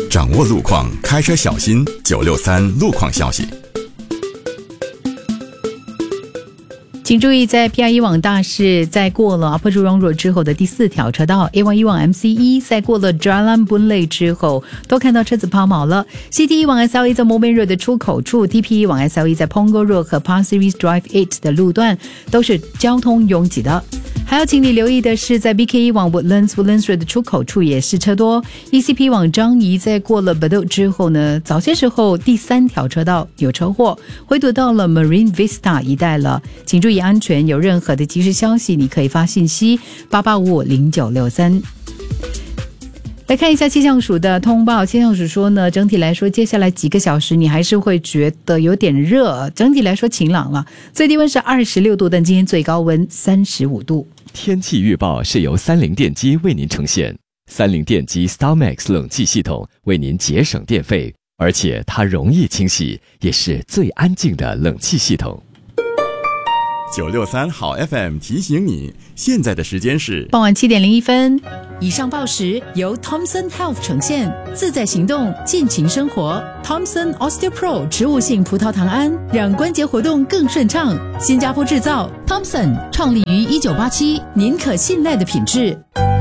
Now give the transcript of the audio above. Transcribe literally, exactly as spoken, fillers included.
掌握路况，开车小心。九六三路况消息。 请注意，在 P I 一 往大市在过了 Upper Jurong Road 之后的第四条车道 A 一 往 M C 一 在过了 Jalan Boon Lay 之后都看到车子抛锚了。 C T 一 往 S L E 在 Moulmein Road 的出口处， T P 一 往 S L E 在 Punggol Road 和 Pasir Ris Drive 八的路段都是交通拥挤的。还要请你留意的是，在 B K 一 往 Woodlands Woodlands Road 的出口处也是车多。 E C P 往樟宜在过了 Bedok 之后呢，早些时候第三条车道有车祸，回堵到了 Marine Vista 一带了，请注意安全。有任何的即时消息，你可以发信息八八五五零九六三。来看一下气象署的通报，气象署说呢，整体来说接下来几个小时你还是会觉得有点热，整体来说晴朗了，最低温是二十六度，但今天最高温三十五度。 天气预报是由三菱电机为您呈现，三菱电机 StarMax 冷气系统为您节省电费，而且它容易清洗，也是最安静的冷气系统。 九六三好 F M 提醒你，现在的时间是傍晚七点零一分。以上报时由 Thomson Health 呈现，自在行动，尽情生活。Thomson OsteoPro 植物性葡萄糖胺，让关节活动更顺畅。新加坡制造 ，Thomson 创立于一九八七，您可信赖的品质。